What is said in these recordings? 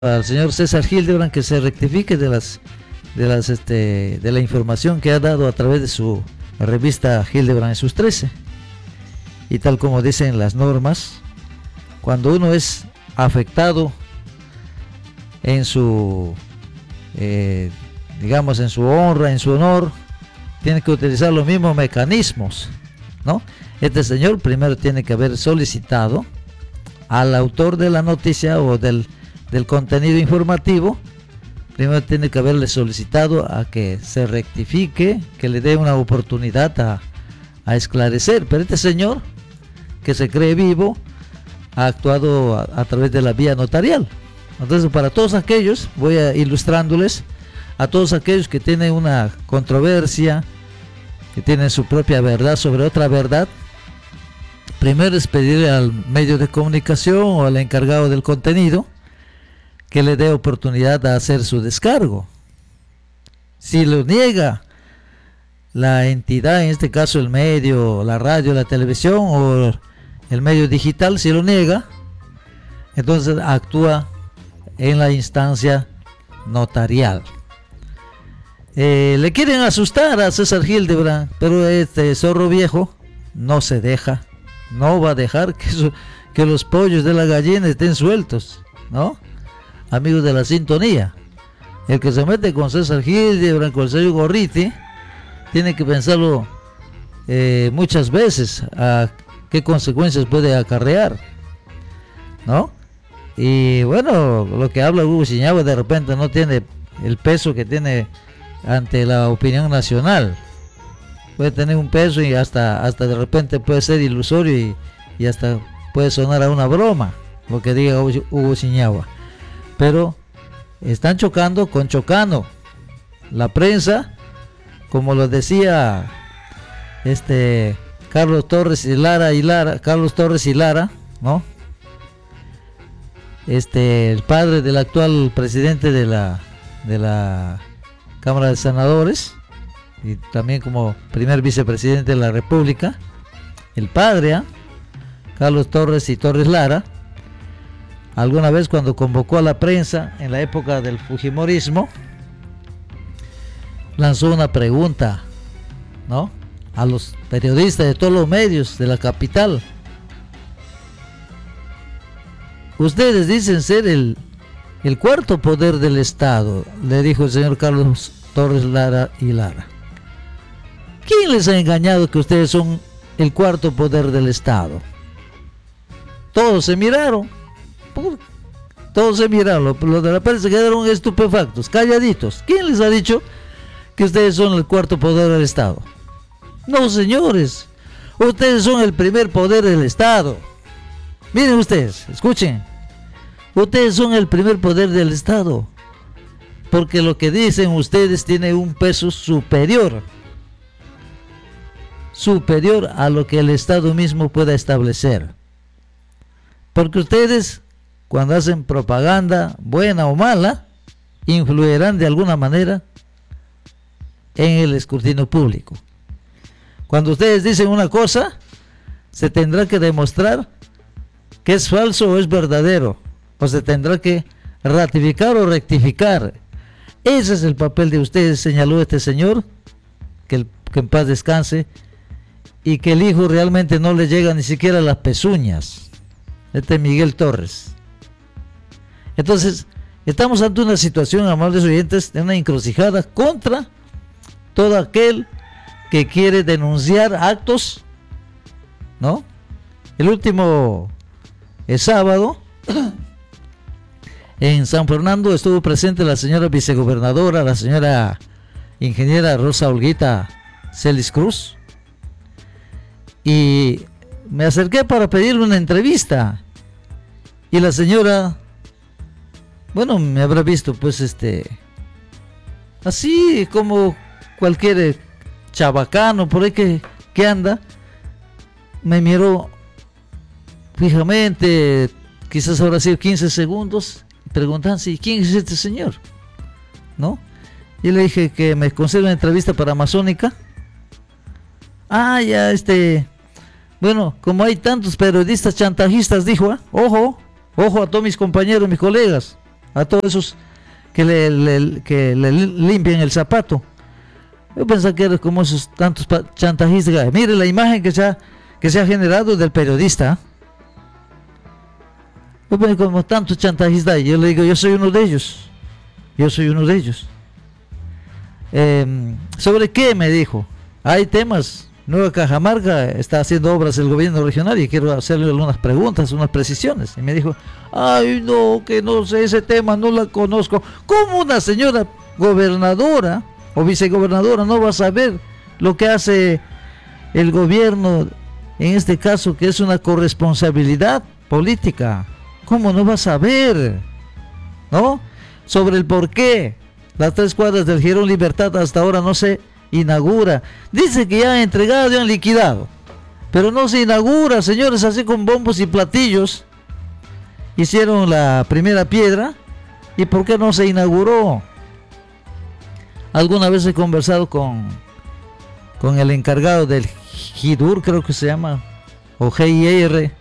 al señor César Hildebrand que se rectifique de la información que ha dado a través de su revista Hildebrand en sus 13. Y tal como dicen las normas, cuando uno es afectado en su digamos en su honra, en su honor, tiene que utilizar los mismos mecanismos, ¿no? Este señor primero tiene que haber solicitado al autor de la noticia o del contenido informativo, primero tiene que haberle solicitado a que se rectifique, que le dé una oportunidad a esclarecer. Pero este señor, que se cree vivo, ha actuado a través de la vía notarial. Entonces, para todos aquellos, voy a ilustrándoles, a todos aquellos que tienen una controversia, que tienen su propia verdad sobre otra verdad, primero es pedirle al medio de comunicación o al encargado del contenido que le dé oportunidad de hacer su descargo. Si lo niega la entidad, en este caso el medio, la radio, la televisión o el medio digital, si lo niega, entonces actúa en la instancia notarial. Le quieren asustar a César Hildebrand, pero este zorro viejo no se deja, no va a dejar que los pollos de la gallina estén sueltos, ¿no? Amigos de la sintonía, el que se mete con César Hildebrand, con el señor Gorriti, tiene que pensarlo muchas veces a qué consecuencias puede acarrear, ¿no? Y bueno, lo que habla Hugo Chiñahua de repente no tiene el peso que tiene ante la opinión nacional. Puede tener un peso y hasta de repente puede ser ilusorio y hasta puede sonar a una broma lo que diga Hugo Chiñahua. Pero están chocando con Chocano. La prensa, como lo decía Carlos Torres y Lara, ¿no? El padre del actual presidente de la Cámara de Senadores y también como primer vicepresidente de la República, el padre, Carlos Torres y Torres Lara, alguna vez cuando convocó a la prensa en la época del fujimorismo, lanzó una pregunta, ¿no?, a los periodistas de todos los medios de la capital. Ustedes dicen ser el cuarto poder del Estado, le dijo el señor Carlos Torres Lara y Lara. ¿Quién les ha engañado que ustedes son el cuarto poder del Estado? Todos se miraron. Los de la prensa quedaron estupefactos, calladitos. ¿Quién les ha dicho que ustedes son el cuarto poder del Estado? No, señores, ustedes son el primer poder del Estado. Miren ustedes, escuchen, ustedes son el primer poder del Estado, porque lo que dicen ustedes tiene un peso superior a lo que el Estado mismo pueda establecer. Porque ustedes, cuando hacen propaganda, buena o mala, influirán de alguna manera en el escrutinio público. Cuando ustedes dicen una cosa, se tendrá que demostrar que es falso o es verdadero, o se tendrá que ratificar o rectificar. Ese es el papel de ustedes, señaló este señor, que en paz descanse, y que el hijo realmente no le llega ni siquiera a las pezuñas. Miguel Torres. Entonces, estamos ante una situación, amables oyentes, de una encrucijada contra todo aquel que quiere denunciar actos, ¿no? El último sábado en San Fernando estuvo presente la señora vicegobernadora, la señora ingeniera Rosa Olguita Celis Cruz, y me acerqué para pedirle una entrevista, y la señora, bueno, me habrá visto pues así como cualquier chabacano por ahí que anda, me miró fijamente, quizás ahora sí 15 segundos, preguntando si quién es este señor, ¿no? Y le dije que me concede una entrevista para Amazónica. Ya bueno, como hay tantos periodistas chantajistas, dijo, ojo a todos mis compañeros, mis colegas, a todos esos que le limpian el zapato. Yo pensaba que era como esos tantos chantajistas. Mire la imagen que se ha generado del periodista. Yo pensé como tantos chantajistas. Yo le digo, yo soy uno de ellos. ¿Sobre qué? Me dijo. Hay temas. Nueva Cajamarca está haciendo obras el gobierno regional y quiero hacerle algunas preguntas, unas precisiones. Y me dijo, ay no, que no sé ese tema, no la conozco. ¿Cómo una señora gobernadora o vicegobernadora no va a saber lo que hace el gobierno, en este caso que es una corresponsabilidad política? ¿Cómo no va a saber? ¿No? Sobre el por qué las 3 cuadras del Jirón Libertad hasta ahora no se inaugura. Dice que ya han entregado, ya han liquidado, pero no se inaugura, señores, así con bombos y platillos. Hicieron la primera piedra, ¿y por qué no se inauguró? Alguna vez he conversado con el encargado del GIDUR, creo que se llama, o GIR,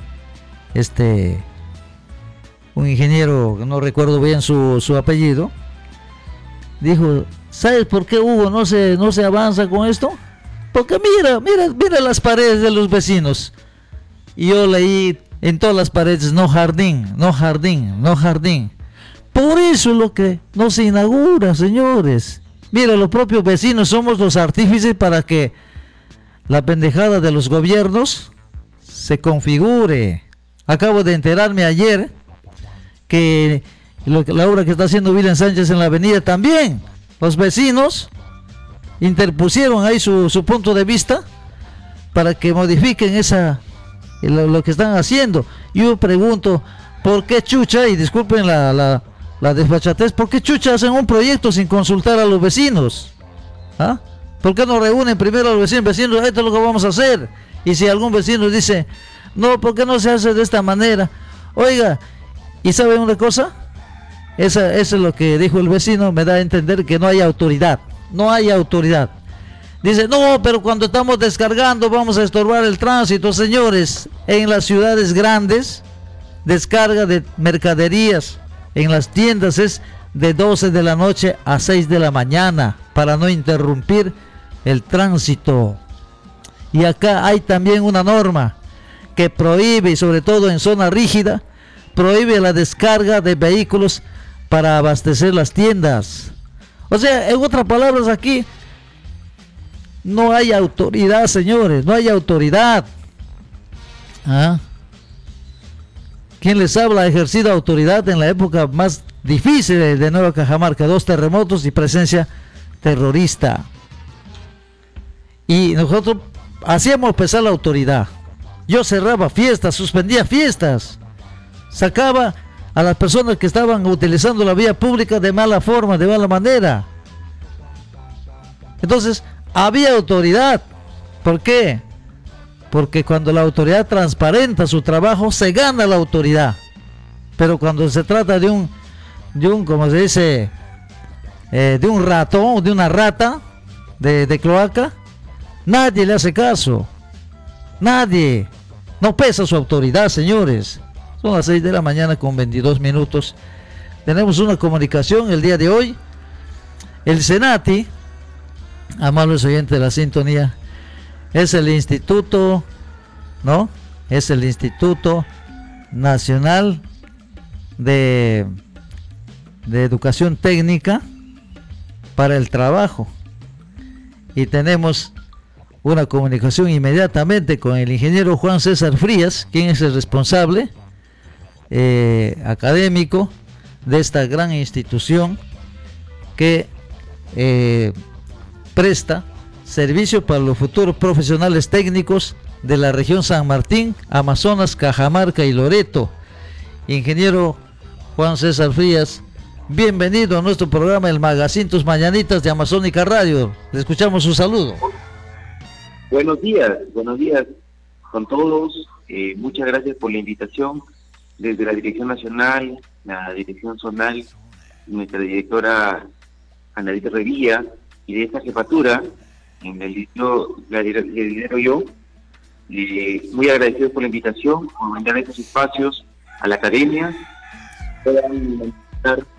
un ingeniero, no recuerdo bien su apellido. Dijo, ¿sabes por qué, Hugo, no se avanza con esto? Porque mira las paredes de los vecinos. Y yo leí en todas las paredes, no jardín. Por eso es lo que no se inaugura, señores. Mira, los propios vecinos somos los artífices para que la pendejada de los gobiernos se configure. Acabo de enterarme ayer que la obra que está haciendo William Sánchez en la avenida también, los vecinos interpusieron ahí su punto de vista para que modifiquen lo que están haciendo. Yo pregunto, ¿por qué chucha? Y disculpen la desfachatez, ¿por qué chucha hacen un proyecto sin consultar a los vecinos? ¿Ah? ¿Por qué no reúnen primero a los vecinos? Vecinos, esto es lo que vamos a hacer. Y si algún vecino dice, no, ¿por qué no se hace de esta manera? Oiga, ¿y saben una cosa? Eso es lo que dijo el vecino, me da a entender que no hay autoridad. Dice, no, pero cuando estamos descargando vamos a estorbar el tránsito, señores. En las ciudades grandes, descarga de mercaderías en las tiendas es de 12 de la noche a 6 de la mañana para no interrumpir el tránsito. Y acá hay también una norma que prohíbe, y sobre todo en zona rígida, prohíbe la descarga de vehículos para abastecer las tiendas. O sea, en otras palabras, aquí no hay autoridad, señores, no hay autoridad. ¿Ah? ¿Quién les habla? Ha ejercido autoridad en la época más difícil de Nueva Cajamarca, 2 terremotos y presencia terrorista. Y nosotros hacíamos pesar la autoridad. Yo cerraba fiestas, suspendía fiestas, sacaba a las personas que estaban utilizando la vía pública de mala forma, de mala manera. Entonces, había autoridad. ¿Por qué? Porque cuando la autoridad transparenta su trabajo, se gana la autoridad. Pero cuando se trata de un como se dice, de un ratón, de una rata de cloaca, nadie le hace caso. Nadie. No pesa su autoridad, señores. Son las 6 de la mañana con 22 minutos. Tenemos una comunicación el día de hoy. El Senati, amables oyentes de la sintonía, es el instituto, ¿no? Es el Instituto Nacional de Educación Técnica para el Trabajo. Y tenemos una comunicación inmediatamente con el ingeniero Juan César Frías, quien es el responsable académico de esta gran institución que presta servicio para los futuros profesionales técnicos de la región San Martín, Amazonas, Cajamarca y Loreto. Ingeniero Juan César Frías, bienvenido a nuestro programa El Magazine Tus Mañanitas de Amazónica Radio. Le escuchamos su saludo. Buenos días con todos. Muchas gracias por la invitación. Desde la Dirección Nacional, la Dirección Zonal, nuestra directora Anadita Revilla, y de esta jefatura, en el lidero yo, muy agradecidos por la invitación, por brindar estos espacios a la academia, puedan estar